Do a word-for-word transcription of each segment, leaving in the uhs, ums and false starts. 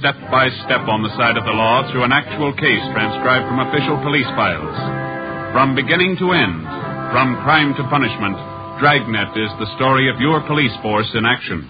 step by step on the side of the law through an actual case transcribed from official police files. From beginning to end, from crime to punishment, Dragnet is the story of your police force in action.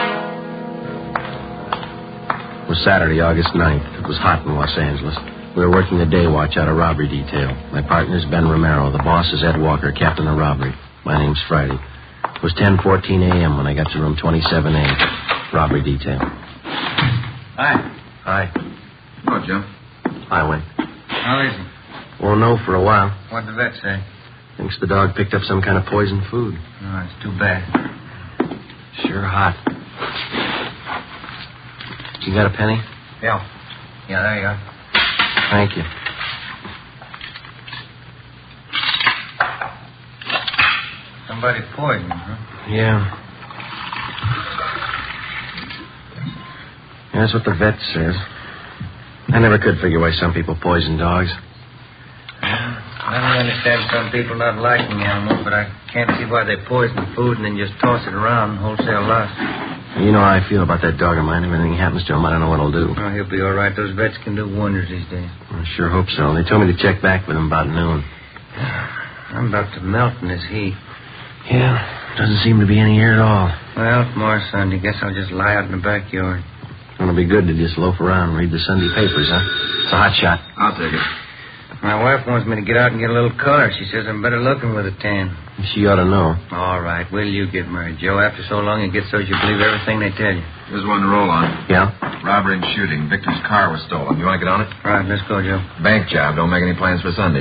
It was Saturday, August ninth. It was hot in Los Angeles. We were working the day watch out of robbery detail. My partner's Ben Romero. The boss is Ed Walker, captain of robbery. My name's Friday. It was ten fourteen a.m. when I got to room twenty-seven A, robbery detail. Hi. Hi. Hello, Joe. Hi, Wayne. How is he? Won't know for a while. What'd the vet say? Thinks the dog picked up some kind of poisoned food. Oh, it's too bad. Sure hot. You got a penny? Yeah. Yeah, there you are. Thank you. Somebody poisoned, huh? Yeah. That's what the vet says. I never could figure why some people poison dogs. I don't understand some people not liking animals, but I can't see why they poison food and then just toss it around wholesale loss. You know how I feel about that dog of mine. If anything happens to him, I don't know what he'll do. Oh, he'll be all right. Those vets can do wonders these days. I sure hope so. They told me to check back with him about noon. I'm about to melt in this heat. Yeah, doesn't seem to be any air at all. Well, tomorrow Sunday, guess I'll just lie out in the backyard. It's going to be good to just loaf around and read the Sunday papers, huh? It's a hot shot. I'll take it. My wife wants me to get out and get a little color. She says I'm better looking with a tan. She ought to know. All right. Will you get married, Joe? After so long, it gets so you believe everything they tell you. Here's one to roll on. Yeah? Robbery and shooting. Victor's car was stolen. You want to get on it? All right, let's go, Joe. Bank job. Don't make any plans for Sunday.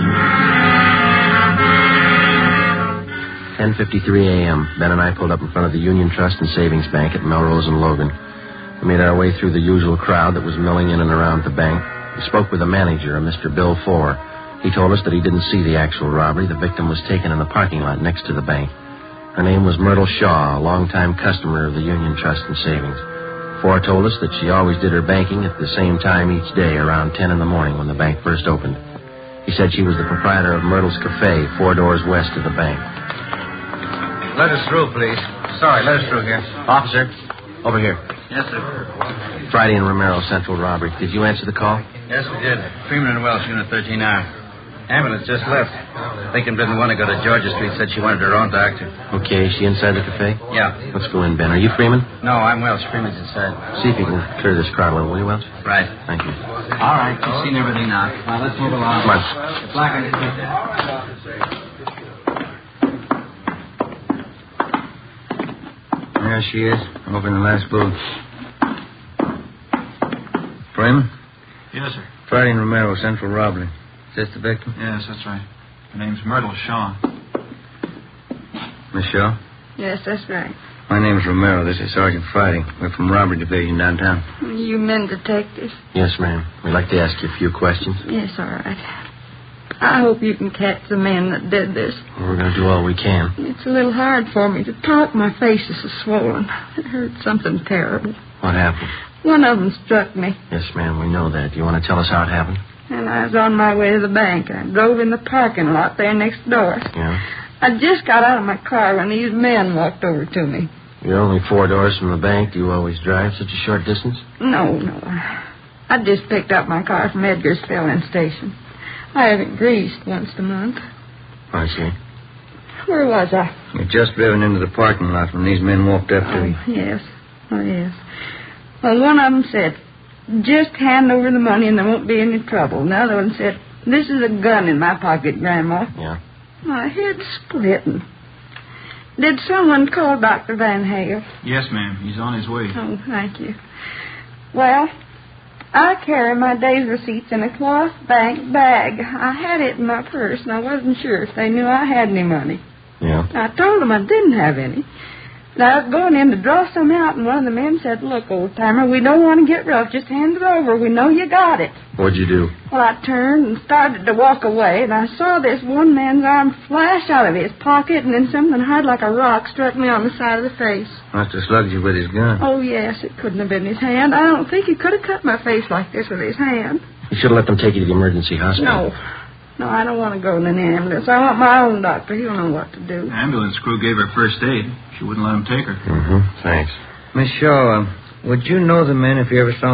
ten fifty-three a.m. Ben and I pulled up in front of the Union Trust and Savings Bank at Melrose and Logan. We made our way through the usual crowd that was milling in and around the bank. We spoke with the manager, a Mister Bill Fore. He told us that he didn't see the actual robbery. The victim was taken in the parking lot next to the bank. Her name was Myrtle Shaw, a longtime customer of the Union Trust and Savings. Fore told us that she always did her banking at the same time each day, around ten in the morning when the bank first opened. He said she was the proprietor of Myrtle's Cafe, four doors west of the bank. Let us through, please. Sorry, let us through here. Officer, over here. Yes, sir. Friday and Romero, central robbery. Did you answer the call? Yes, we did. Freeman and Welsh, Unit thirteen R. Ambulance just left. Victim didn't want to go to Georgia Street. Said she wanted her own doctor. Okay, is she inside the cafe? Yeah. Let's go in, Ben. Are you Freeman? No, I'm Welsh. Freeman's inside. See if you can clear this crowd a little, will you, Welsh? Right. Thank you. All right. You've seen everything now. Now, let's move along. Come on. The placard is right there. There she is, over in the last booth. Freeman? Yes, sir. Friday and Romero, central robbery. Is this the victim? Yes, that's right. Her name's Myrtle Shaw. Miss Shaw? Yes, that's right. My name's Romero. This is Sergeant Friday. We're from Robbery Division downtown. You men detectives? Yes, ma'am. We'd like to ask you a few questions. Yes, all right. I hope you can catch the man that did this. Well, we're going to do all we can. It's a little hard for me to talk. My face is so swollen. It hurt something terrible. What happened? One of them struck me, Yes, ma'am, we know that. Do you want to tell us how it happened? and I was on my way to the bank. I drove in the parking lot there next door. Yeah? I just got out of my car when these men walked over to me. You're only four doors from the bank. Do you always drive such a short distance? No, no. I just picked up my car from Edgar's filling station. I have it greased once a month. I see. Where was I? You'd just driven into the parking lot when these men walked up to Oh, you. yes. Oh, yes. Well, one of them said, just hand over the money and there won't be any trouble. And the other one said, this is a gun in my pocket, Grandma. Yeah? My head's splitting. Did someone call Doctor Van Hale? Yes, ma'am. He's on his way. Oh, thank you. Well, I carry my day's receipts in a cloth bank bag. I had it in my purse, and I wasn't sure if they knew I had any money. Yeah? I told them I didn't have any. And I was going in to draw some out, and one of the men said, look, old-timer, we don't want to get rough. Just hand it over. We know you got it. What'd you do? Well, I turned and started to walk away, and I saw this one man's arm flash out of his pocket, and then something hard like a rock struck me on the side of the face. Must have slugged you with his gun. Oh, yes, it couldn't have been his hand. I don't think he could have cut my face like this with his hand. You should have let them take you to the emergency hospital. No. No, I don't want to go in an ambulance. I want my own doctor. He'll know what to do. The ambulance crew gave her first aid. She wouldn't let him take her. Mm-hmm. Thanks. Miss Shaw, uh, would you know the men if you ever saw